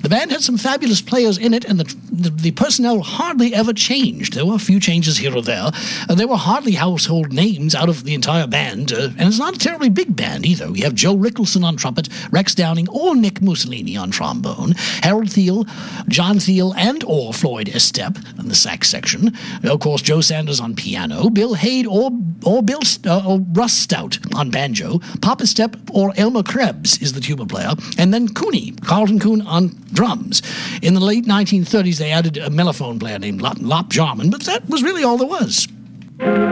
The band had some fabulous players in it, and the personnel hardly ever changed. There were a few changes here or there. There were hardly household names out of the entire band, and it's not a terribly big band either. We have Joe Rickelson on trumpet, Rex Downing or Nick Mussolini on trombone, Harold Thiel, John Thiel, and or Floyd Estep in the sax section. Of course, Joe Sanders on piano, Bill Haid or Russ Stout on banjo, Papa Step or Elmer Krebs is the tuba player, and then Carlton Coon on drums. In the late 1930s, they added a mellophone player named Lop Jarman, but that was really all there was.